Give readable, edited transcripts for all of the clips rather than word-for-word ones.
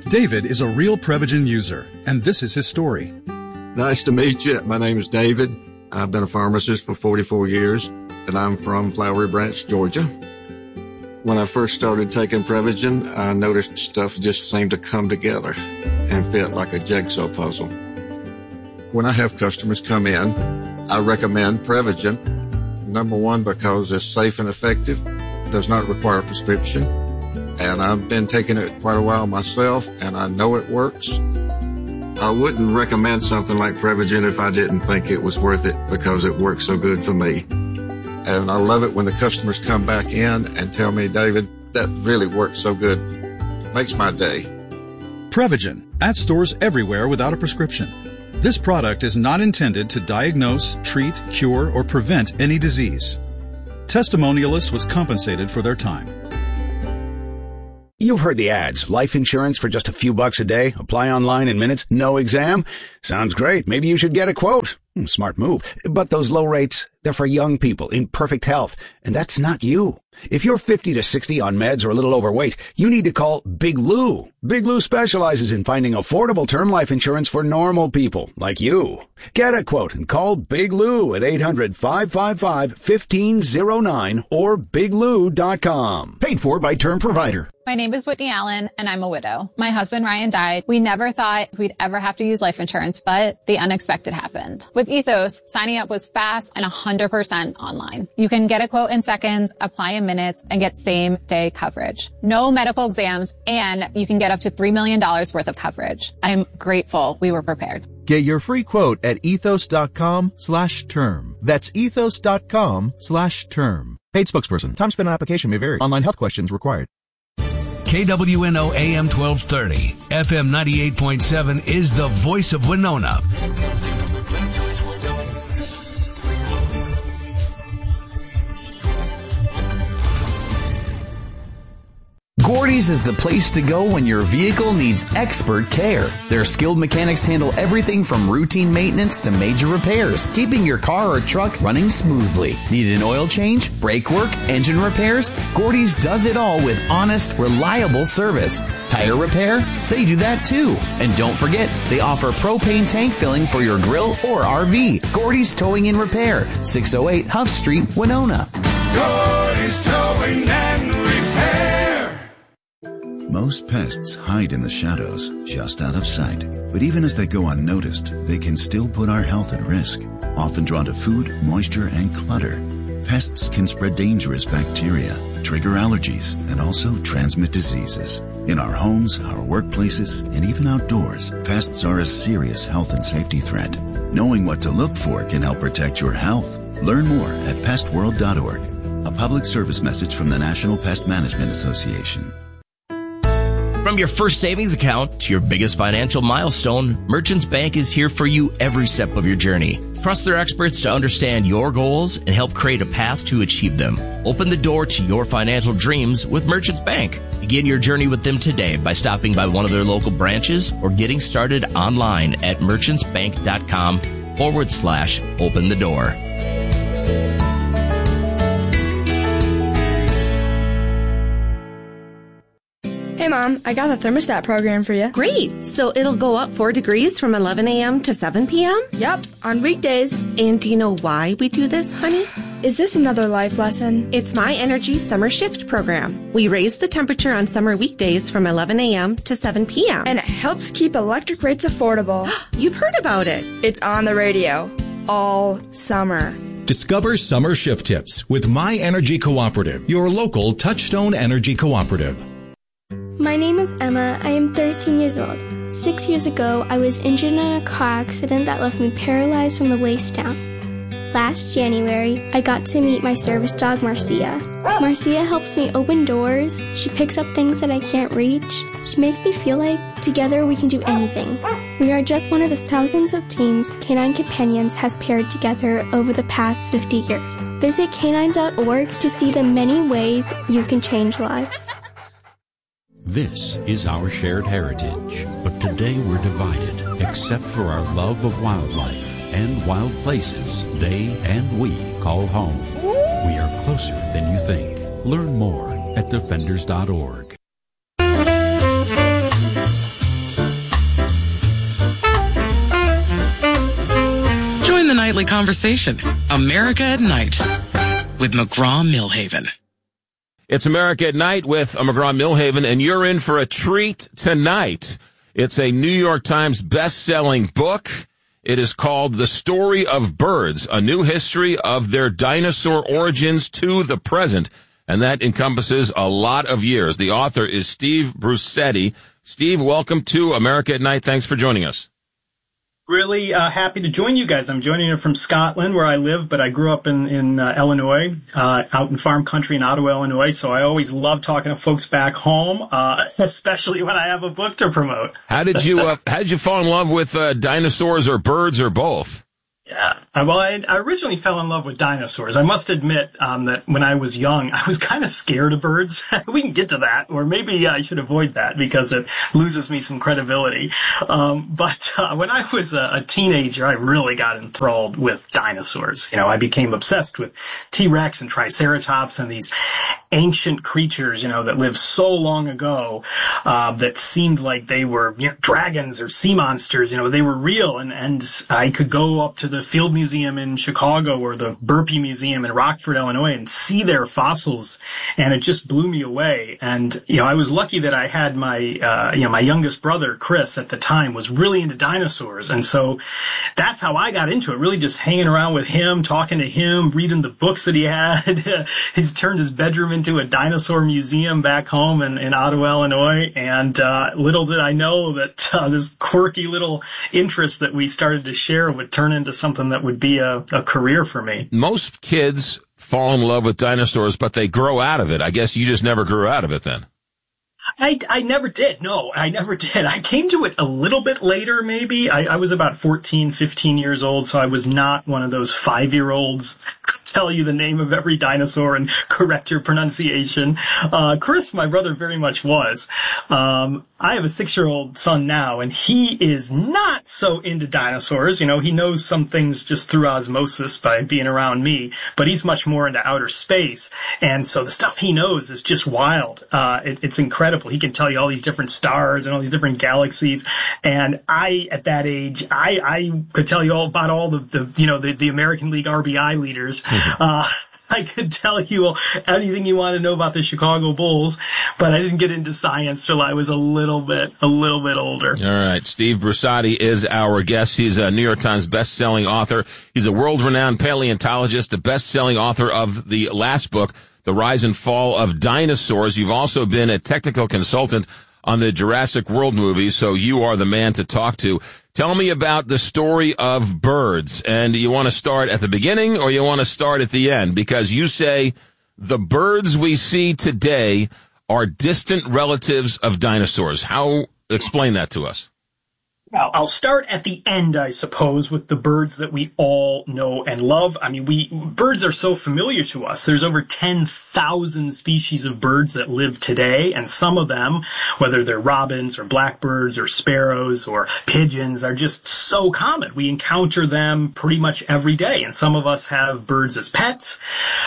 David is a real Prevagen user, and this is his story. Nice to meet you. My name is David. I've been a pharmacist for 44 years, and I'm from Flowery Branch, Georgia. When I first started taking Prevagen, I noticed stuff just seemed to come together and fit like a jigsaw puzzle. When I have customers come in, I recommend Prevagen. Number one, because it's safe and effective, does not require a prescription, and I've been taking it quite a while myself, and I know it works. I wouldn't recommend something like Prevagen if I didn't think it was worth it because it works so good for me. And I love it when the customers come back in and tell me, David, that really works so good. Makes my day. Prevagen, at stores everywhere without a prescription. This product is not intended to diagnose, treat, cure, or prevent any disease. Testimonialist was compensated for their time. You've heard the ads. Life insurance for just a few bucks a day. Apply online in minutes. No exam. Sounds great. Maybe you should get a quote. Smart move. But those low rates, they're for young people in perfect health. And that's not you. If you're 50 to 60 on meds or a little overweight, you need to call Big Lou. Big Lou specializes in finding affordable term life insurance for normal people like you. Get a quote and call Big Lou at 800-555-1509 or biglou.com. Paid for by Term Provider. My name is Whitney Allen, and I'm a widow. My husband, Ryan, died. We never thought we'd ever have to use life insurance, but the unexpected happened. With Ethos, signing up was fast and 100% online. You can get a quote in seconds, apply in minutes, and get same-day coverage. No medical exams, and you can get up to $3 million worth of coverage. I'm grateful we were prepared. Get your free quote at ethos.com/term. That's ethos.com/term. Paid spokesperson. Time spent on application may vary. Online health questions required. KWNO AM 1230, FM 98.7 is the voice of Winona. Gordy's is the place to go when your vehicle needs expert care. Their skilled mechanics handle everything from routine maintenance to major repairs, keeping your car or truck running smoothly. Need an oil change, brake work, engine repairs? Gordy's does it all with honest, reliable service. Tire repair? They do that too. And don't forget, they offer propane tank filling for your grill or RV. Gordy's Towing and Repair, 608 Huff Street, Winona. Gordy's Towing and Repair. Most pests hide in the shadows, just out of sight. But even as they go unnoticed, they can still put our health at risk. Often drawn to food, moisture, and clutter, pests can spread dangerous bacteria, trigger allergies, and also transmit diseases. In our homes, our workplaces, and even outdoors, pests are a serious health and safety threat. Knowing what to look for can help protect your health. Learn more at pestworld.org. A public service message from the National Pest Management Association. From your first savings account to your biggest financial milestone, Merchants Bank is here for you every step of your journey. Trust their experts to understand your goals and help create a path to achieve them. Open the door to your financial dreams with Merchants Bank. Begin your journey with them today by stopping by one of their local branches or getting started online at merchantsbank.com/open the door. Hey, Mom, I got the thermostat program for you. Great. So it'll go up 4 degrees from 11 a.m. to 7 p.m.? Yep, on weekdays. And do you know why we do this, honey? Is this another life lesson? It's My Energy Summer Shift program. We raise the temperature on summer weekdays from 11 a.m. to 7 p.m. And it helps keep electric rates affordable. You've heard about it. It's on the radio all summer. Discover summer shift tips with My Energy Cooperative, your local Touchstone Energy Cooperative. My name is Emma. I am 13 years old. 6 years ago, I was injured in a car accident that left me paralyzed from the waist down. Last January, I got to meet my service dog, Marcia. Marcia helps me open doors. She picks up things that I can't reach. She makes me feel like together we can do anything. We are just one of the thousands of teams Canine Companions has paired together over the past 50 years. Visit canine.org to see the many ways you can change lives. This is our shared heritage, but today we're divided, except for our love of wildlife and wild places they and we call home. We are closer than you think. Learn more at defenders.org. nightly conversation. America at Night with McGraw-Millhaven. It's America at Night with McGraw-Millhaven, and you're in for a treat tonight. It's a New York Times best-selling book. It is called The Story of Birds, a new history of their dinosaur origins to the present. And that encompasses a lot of years. The author is Steve Brusatte. Steve, welcome to America at Night. Thanks for joining us. Really happy to join you guys. I'm joining you from Scotland, where I live, but I grew up in Illinois, out in farm country in Ottawa, Illinois. So I always love talking to folks back home, especially when I have a book to promote. How did you fall in love with dinosaurs or birds or both? Yeah. Well, I originally fell in love with dinosaurs. I must admit that when I was young, I was kind of scared of birds. We can get to that, or maybe I should avoid that because it loses me some credibility. But when I was a teenager, I really got enthralled with dinosaurs. You know, I became obsessed with T-Rex and Triceratops and these ancient creatures, you know, that lived so long ago, that seemed like they were, you know, dragons or sea monsters. You know, they were real, and I could go up to the Field Museum in Chicago or the Burpee Museum in Rockford, Illinois, and see their fossils, and it just blew me away. And, you know, I was lucky that I had my my youngest brother, Chris, at the time, was really into dinosaurs, and so that's how I got into it, really just hanging around with him, talking to him, reading the books that he had. He's turned his bedroom into a dinosaur museum back home in Ottawa, Illinois, and little did I know that this quirky little interest that we started to share would turn into something that would be a career for me. Most kids fall in love with dinosaurs, but they grow out of it. I guess you just never grew out of it then. I never did. No, I never did. I came to it a little bit later, maybe. I was about 14, 15 years old, so I was not one of those 5-year-olds could tell you the name of every dinosaur and correct your pronunciation. Chris, my brother, very much was. I have a 6-year-old son now, and he is not so into dinosaurs. You know, he knows some things just through osmosis by being around me, but he's much more into outer space. And so the stuff he knows is just wild. It's incredible. He can tell you all these different stars and all these different galaxies. And I, at that age, I could tell you all about all the American League RBI leaders. I could tell you anything you want to know about the Chicago Bulls, but I didn't get into science till I was a little bit older. All right. Steve Brusatte is our guest. He's a New York Times best-selling author. He's a world-renowned paleontologist, the best-selling author of the last book, The Rise and Fall of Dinosaurs. You've also been a technical consultant on the Jurassic World movies, so you are the man to talk to. Tell me about the story of birds. And you want to start at the beginning or you want to start at the end? Because you say the birds we see today are distant relatives of dinosaurs. Explain that to us. I'll start at the end, I suppose, with the birds that we all know and love. I mean, birds are so familiar to us. There's over 10,000 species of birds that live today, and some of them, whether they're robins or blackbirds or sparrows or pigeons, are just so common. We encounter them pretty much every day, and some of us have birds as pets.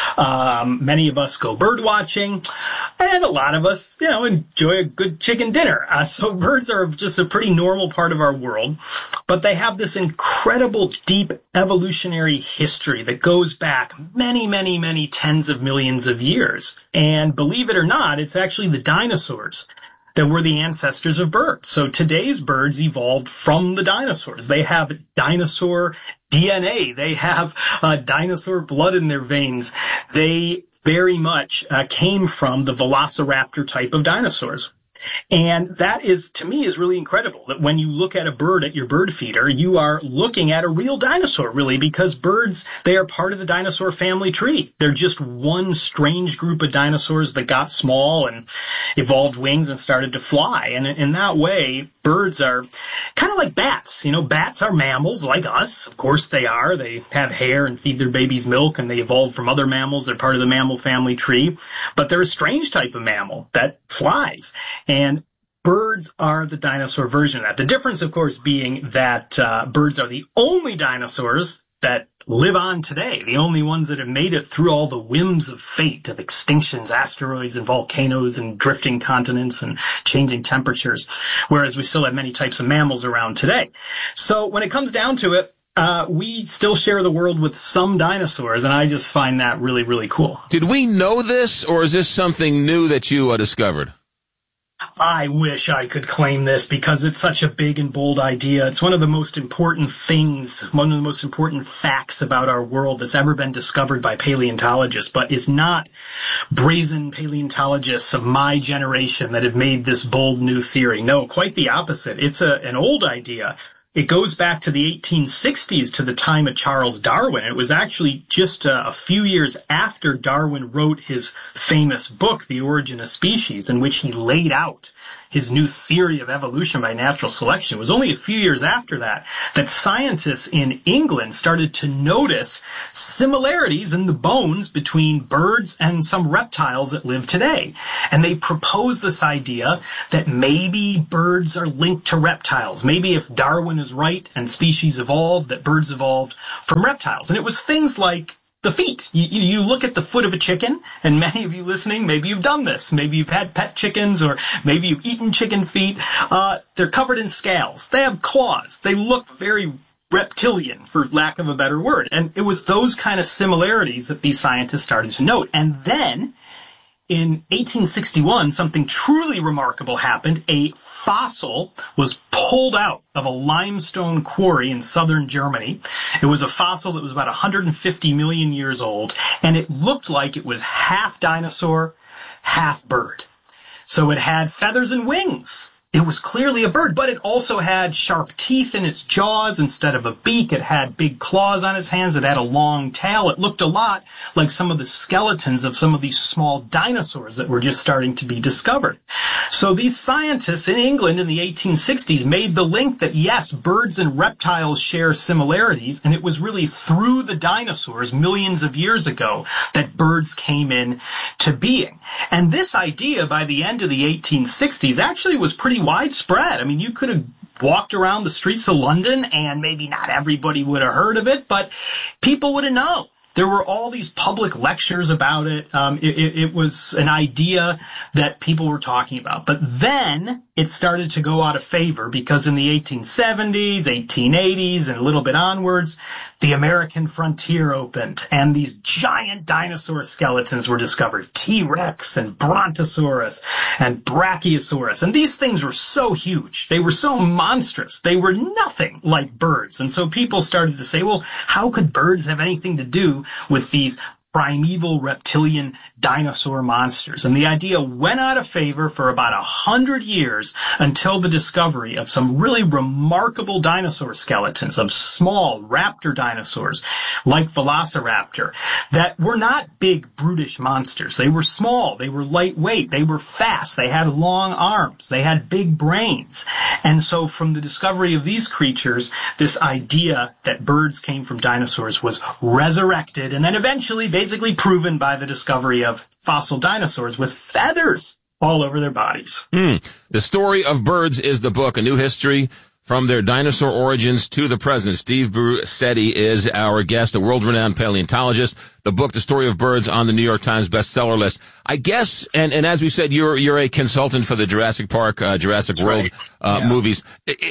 Many of us go bird watching, and a lot of us, you know, enjoy a good chicken dinner. So birds are just a pretty normal part of our world, but they have this incredible deep evolutionary history that goes back many, many, many tens of millions of years. And believe it or not, it's actually the dinosaurs that were the ancestors of birds. So today's birds evolved from the dinosaurs. They have dinosaur DNA. They have dinosaur blood in their veins. They very much came from the velociraptor type of dinosaurs. And that is, to me, is really incredible that when you look at a bird at your bird feeder, you are looking at a real dinosaur, really, because birds, they are part of the dinosaur family tree. They're just one strange group of dinosaurs that got small and evolved wings and started to fly. And in that way, birds are kind of like bats. You know, bats are mammals like us. Of course they are. They have hair and feed their babies milk, and they evolved from other mammals. They're part of the mammal family tree. But they're a strange type of mammal that flies. And birds are the dinosaur version of that. The difference, of course, being that birds are the only dinosaurs that live on today, the only ones that have made it through all the whims of fate, of extinctions, asteroids and volcanoes and drifting continents and changing temperatures, whereas we still have many types of mammals around today. So when it comes down to it, We still share the world with some dinosaurs, and I just find that really, really cool. Did we know this, or is this something new that you discovered? I wish I could claim this because it's such a big and bold idea. It's one of the most important things, one of the most important facts about our world that's ever been discovered by paleontologists, but it's not brazen paleontologists of my generation that have made this bold new theory. No, quite the opposite. It's an old idea. It goes back to the 1860s, to the time of Charles Darwin. It was actually just a few years after Darwin wrote his famous book, The Origin of Species, in which he laid out his new theory of evolution by natural selection. It was only a few years after that scientists in England started to notice similarities in the bones between birds and some reptiles that live today. And they proposed this idea that maybe birds are linked to reptiles. Maybe if Darwin is right and species evolved, that birds evolved from reptiles. And it was things like the feet. You look at the foot of a chicken, and many of you listening, maybe you've done this. Maybe you've had pet chickens, or maybe you've eaten chicken feet. They're covered in scales. They have claws. They look very reptilian, for lack of a better word. And it was those kind of similarities that these scientists started to note. And then, in 1861, something truly remarkable happened. A fossil was pulled out of a limestone quarry in southern Germany. It was a fossil that was about 150 million years old, and it looked like it was half dinosaur, half bird. So it had feathers and wings. It was clearly a bird, but it also had sharp teeth in its jaws instead of a beak. It had big claws on its hands. It had a long tail. It looked a lot like some of the skeletons of some of these small dinosaurs that were just starting to be discovered. So these scientists in England in the 1860s made the link that, yes, birds and reptiles share similarities, and it was really through the dinosaurs millions of years ago that birds came in to being. And this idea, by the end of the 1860s, actually was pretty widespread. I mean, you could have walked around the streets of London and maybe not everybody would have heard of it, but people would have known. There were all these public lectures about it. It was an idea that people were talking about. But then it started to go out of favor because in the 1870s, 1880s, and a little bit onwards, the American frontier opened and these giant dinosaur skeletons were discovered. T-Rex and Brontosaurus and Brachiosaurus. And these things were so huge. They were so monstrous. They were nothing like birds. And so people started to say, well, how could birds have anything to do with these primeval reptilian dinosaur monsters? And the idea went out of favor for about 100 years until the discovery of some really remarkable dinosaur skeletons of small raptor dinosaurs like Velociraptor that were not big brutish monsters. They were small, they were lightweight, they were fast, they had long arms, they had big brains. And so from the discovery of these creatures, this idea that birds came from dinosaurs was resurrected and then eventually basically proven by the discovery of fossil dinosaurs with feathers all over their bodies. The Story of Birds is the book, a new history from their dinosaur origins to the present. Steve Brucetti is our guest, a world-renowned paleontologist. The book, The Story of Birds, on the New York Times bestseller list. I guess, and as we said, you're a consultant for the Jurassic Park, Jurassic World movies.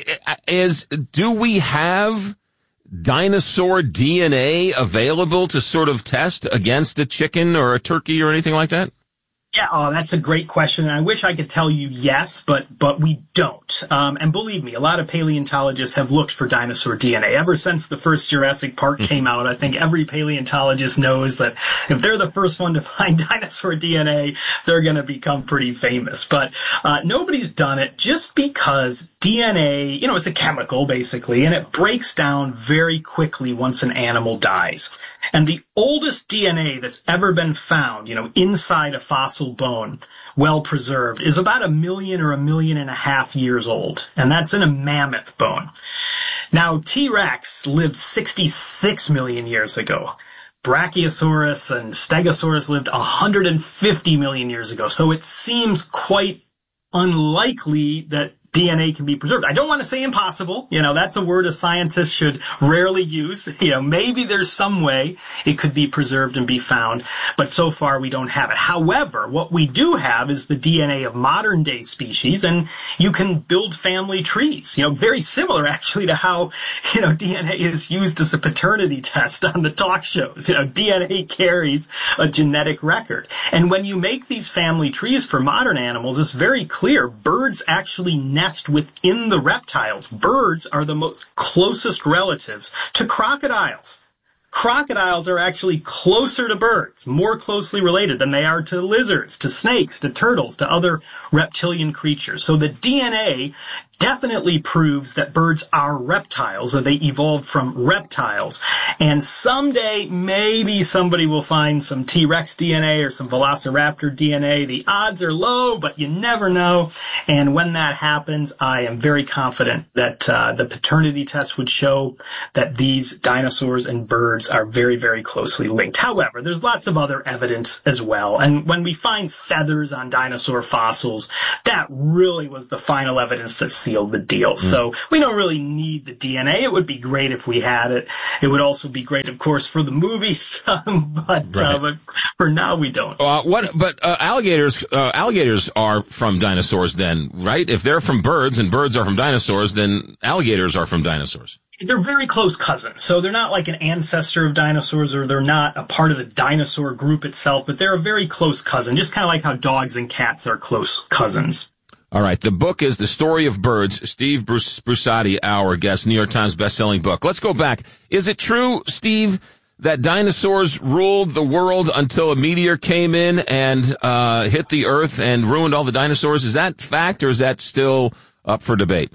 Do we have dinosaur DNA available to sort of test against a chicken or a turkey or anything like that? Yeah, that's a great question, and I wish I could tell you yes, but we don't. And believe me, a lot of paleontologists have looked for dinosaur DNA. Ever since the first Jurassic Park came out, I think every paleontologist knows that if they're the first one to find dinosaur DNA, they're going to become pretty famous. But nobody's done it just because DNA, it's a chemical, basically, and it breaks down very quickly once an animal dies. And the oldest DNA that's ever been found, inside a fossil bone, well preserved, is about 1 million or 1.5 million years old. And that's in a mammoth bone. Now, T-Rex lived 66 million years ago. Brachiosaurus and Stegosaurus lived 150 million years ago. So it seems quite unlikely that DNA can be preserved. I don't want to say impossible. That's a word a scientist should rarely use. Maybe there's some way it could be preserved and be found, but so far we don't have it. However, what we do have is the DNA of modern day species, and you can build family trees, very similar actually to how, DNA is used as a paternity test on the talk shows. DNA carries a genetic record. And when you make these family trees for modern animals, it's very clear birds actually nest within the reptiles. Birds are the most closest relatives to crocodiles. Crocodiles are actually closer to birds, more closely related than they are to lizards, to snakes, to turtles, to other reptilian creatures. So the DNA definitely proves that birds are reptiles, or they evolved from reptiles. And someday, maybe somebody will find some T-Rex DNA or some Velociraptor DNA. The odds are low, but you never know. And when that happens, I am very confident that the paternity test would show that these dinosaurs and birds are very, very closely linked. However, there's lots of other evidence as well. And when we find feathers on dinosaur fossils, that really was the final evidence that sealed the deal. So we don't really need the right. It would be great if we had it. It would also be great, of course, for the movies, but for now we don't. Alligators are from dinosaurs then, right? If they're from birds and birds are from dinosaurs, then alligators are from dinosaurs. They're very close cousins. So they're not like an ancestor of dinosaurs, or they're not a part of the dinosaur group itself, but they're a very close cousin, just kind of like how dogs and cats are close cousins. All right. The book is The Story of Birds. Steve Brusatte, our guest, New York Times bestselling book. Let's go back. Is it true, Steve, that dinosaurs ruled the world until a meteor came in and hit the earth and ruined all the dinosaurs? Is that fact, or is that still up for debate?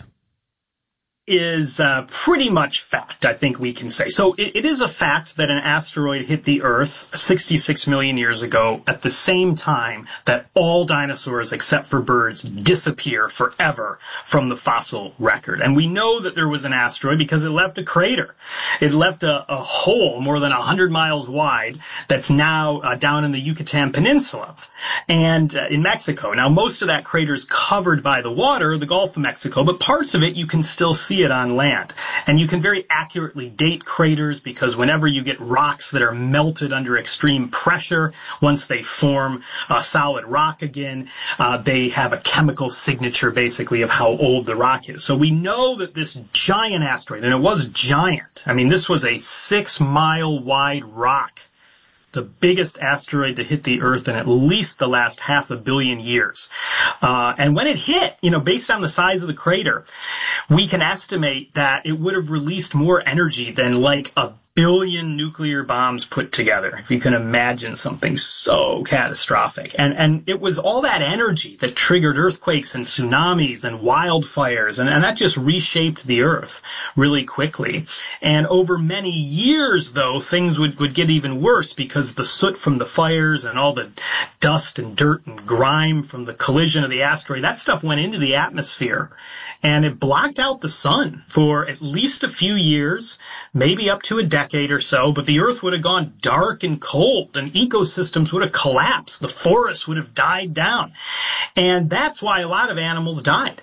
Is pretty much fact, I think we can say. So it is a fact that an asteroid hit the Earth 66 million years ago at the same time that all dinosaurs except for birds disappear forever from the fossil record. And we know that there was an asteroid because it left a crater. It left a hole more than 100 miles wide that's now down in the Yucatan Peninsula and in Mexico. Now, most of that crater is covered by the water, the Gulf of Mexico, but parts of it you can still see it on land. And you can very accurately date craters because whenever you get rocks that are melted under extreme pressure, once they form solid rock again, they have a chemical signature basically of how old the rock is. So we know that this giant asteroid, and it was giant, I mean this was a 6-mile wide rock, the biggest asteroid to hit the Earth in at least the last 500 million years. And when it hit, based on the size of the crater, we can estimate that it would have released more energy than like a billion nuclear bombs put together, if you can imagine something so catastrophic. And it was all that energy that triggered earthquakes and tsunamis and wildfires, and that just reshaped the Earth really quickly. And over many years, though, things would get even worse because the soot from the fires and all the dust and dirt and grime from the collision of the asteroid, that stuff went into the atmosphere. And it blocked out the sun for at least a few years, maybe up to a decade or so, but the Earth would have gone dark and cold, and ecosystems would have collapsed. The forests would have died down. And that's why a lot of animals died.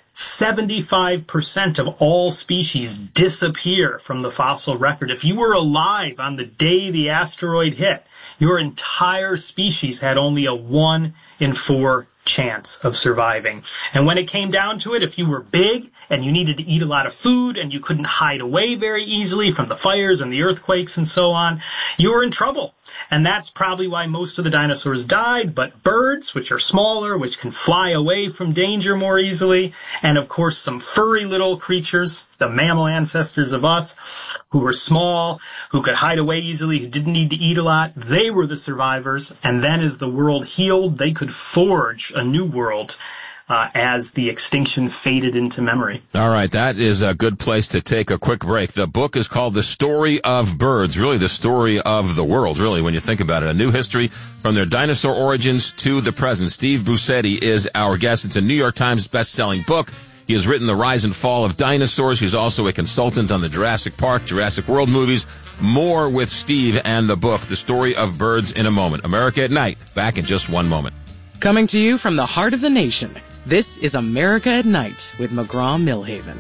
75% of all species disappear from the fossil record. If you were alive on the day the asteroid hit, your entire species had only a 1 in 4 chance of surviving. And when it came down to it, if you were big and you needed to eat a lot of food and you couldn't hide away very easily from the fires and the earthquakes and so on, you were in trouble. And that's probably why most of the dinosaurs died. But birds, which are smaller, which can fly away from danger more easily, and of course some furry little creatures, the mammal ancestors of us, who were small, who could hide away easily, who didn't need to eat a lot, they were the survivors. And then as the world healed, they could forge a new world as the extinction faded into memory. All right, that is a good place to take a quick break. The book is called The Story of Birds, really the story of the world, really, when you think about it. A new history from their dinosaur origins to the present. Steve Brusatte is our guest. It's a New York Times best-selling book. He has written The Rise and Fall of Dinosaurs. He's also a consultant on the Jurassic Park, Jurassic World movies. More with Steve and the book, The Story of Birds, in a moment. America at Night, back in just one moment. Coming to you from the heart of the nation, This is America at Night with McGraw-Milhaven.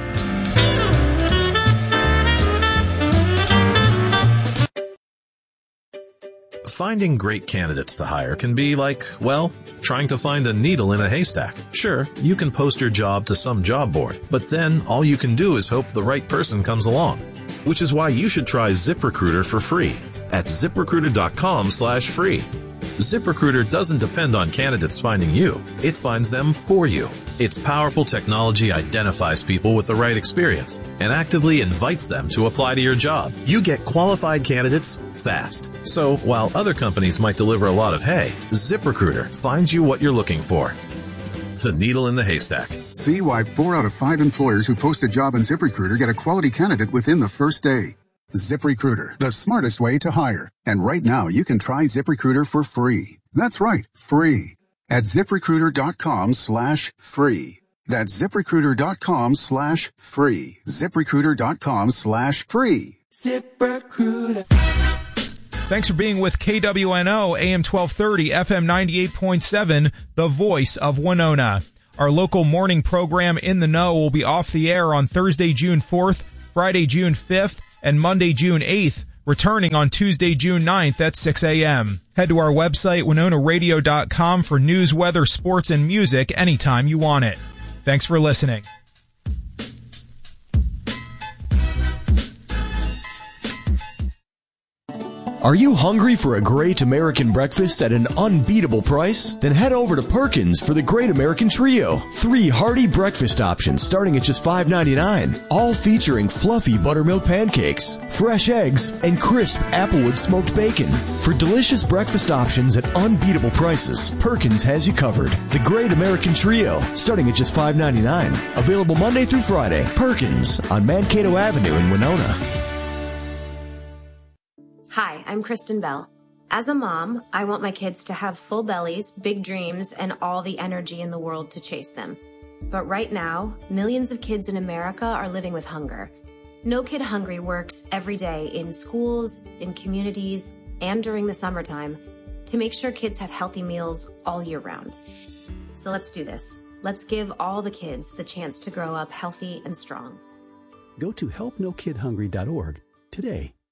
Finding great candidates to hire can be like, well, trying to find a needle in a haystack. Sure, you can post your job to some job board, but then all you can do is hope the right person comes along. Which is why you should try ZipRecruiter for free at ZipRecruiter.com/free. ZipRecruiter doesn't depend on candidates finding you. It finds them for you. Its powerful technology identifies people with the right experience and actively invites them to apply to your job. You get qualified candidates fast. So while other companies might deliver a lot of hay, ZipRecruiter finds you what you're looking for. The needle in the haystack. See why 4 out of 5 employers who post a job on ZipRecruiter get a quality candidate within the first day. ZipRecruiter, the smartest way to hire. And right now, you can try ZipRecruiter for free. That's right, free. At ZipRecruiter.com/free. That's ZipRecruiter.com/free. ZipRecruiter.com/free. ZipRecruiter. Thanks for being with KWNO AM 1230 FM 98.7, the voice of Winona. Our local morning program In the Know will be off the air on Thursday, June 4th, Friday, June 5th, and Monday, June 8th, returning on Tuesday, June 9th at 6 a.m. Head to our website, WinonaRadio.com, for news, weather, sports, and music anytime you want it. Thanks for listening. Are you hungry for a great American breakfast at an unbeatable price? Then head over to Perkins for the Great American Trio. 3 hearty breakfast options starting at just $5.99. All featuring fluffy buttermilk pancakes, fresh eggs, and crisp applewood smoked bacon. For delicious breakfast options at unbeatable prices, Perkins has you covered. The Great American Trio starting at just $5.99. Available Monday through Friday. Perkins on Mankato Avenue in Winona. Hi, I'm Kristen Bell. As a mom, I want my kids to have full bellies, big dreams, and all the energy in the world to chase them. But right now, millions of kids in America are living with hunger. No Kid Hungry works every day in schools, in communities, and during the summertime to make sure kids have healthy meals all year round. So let's do this. Let's give all the kids the chance to grow up healthy and strong. Go to helpnokidhungry.org today.